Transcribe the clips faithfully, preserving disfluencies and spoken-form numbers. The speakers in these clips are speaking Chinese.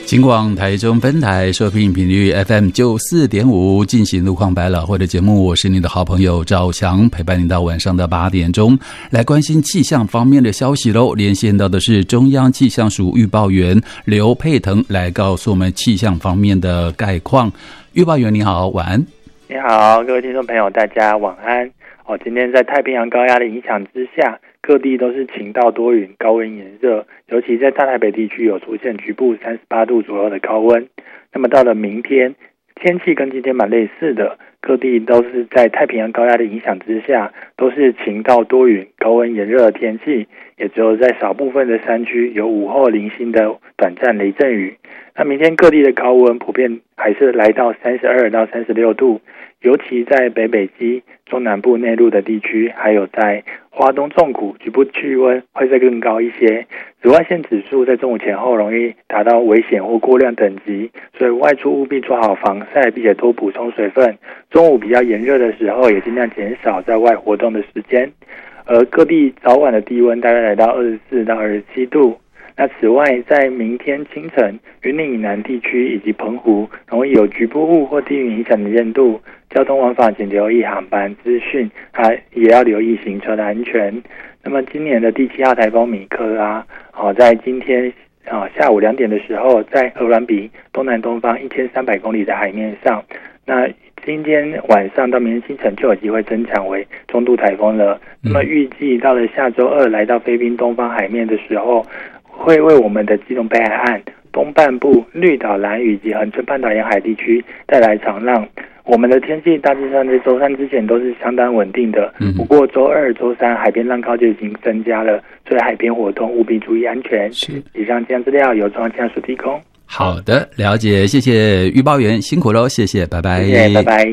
金广台中分台收听频率 F M 九十四点五，进行路况百老汇的节目，我是你的好朋友赵翔，陪伴你到晚上的八点钟，来关心气象方面的消息喽。连线到的是中央气象署预报员刘佩腾，来告诉我们气象方面的概况。预报员你好，晚安。 你好，各位听众朋友，大家晚安。哦，今天在太平洋高压的影响之下，各地都是晴到多云，高温炎热，尤其在大台北地区有出现局部三十八度左右的高温。那么到了明天，天气跟今天蛮类似的，各地都是在太平洋高压的影响之下，都是晴到多云，高温炎热的天气，也只有在少部分的山区有午后零星的短暂雷阵雨。那明天各地的高温普遍还是来到三十二到三十六度，尤其在北北基、中南部内陆的地区，还有在花东纵谷，局部气温会再更高一些。紫外线指数在中午前后容易达到危险或过量等级，所以外出务必做好防晒，并且多补充水分。中午比较炎热的时候，也尽量减少在外活动的时间。而各地早晚的低温大概来到二十四到二十七度。那此外，在明天清晨，云林以南地区以及澎湖容易有局部雾或低云影响的验度，交通往返请留意航班资讯，还也要留意行车的安全。那么今年的第七号台风米克啊，哦，在今天啊下午两点的时候，在鹅銮鼻东南东方一千三百公里的海面上，那今天晚上到明天清晨就有机会增强为中度台风了。那么预计到了下周二来到菲律宾东方海面的时候，会为我们的基隆北海岸东半部、绿岛、兰屿以及恒春半岛沿海地区带来长浪。我们的天气大致上在周三之前都是相当稳定的，不过周二、周三海边浪高就已经增加了，所以海边活动务必注意安全。是，以上气象资料由中央气象署提供。 好的，了解，谢谢预报员，辛苦喽，谢谢，拜拜， 谢谢，拜拜。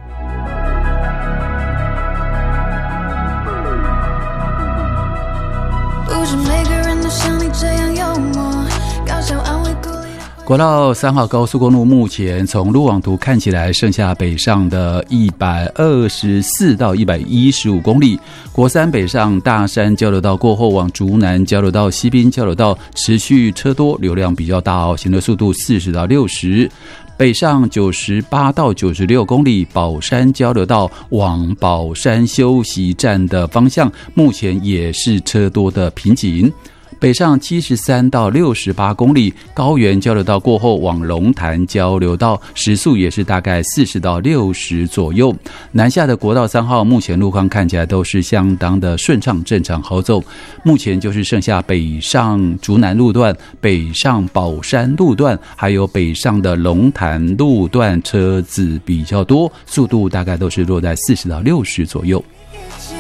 不是每个人都像你这样幽默，搞笑安慰鼓励。 国道三号高速公路目前从路网图看起来剩下北上的一百二十四到一百一十五公里，国三北上大山交流道过后往竹南交流道、西滨交流道持续车多，流量比较大哦，行车速度四十到六十。北上九十八到九十六公里，宝山交流道往宝山休息站的方向目前也是车多的瓶颈。北上七十三到六十八公里，高原交流道过后往龙潭交流道时速也是大概四十到六十左右。南下的国道三号目前路况看起来都是相当的顺畅，正常好走。目前就是剩下北上竹南路段、北上宝山路段，还有北上的龙潭路段车子比较多，速度大概都是落在四十到六十左右。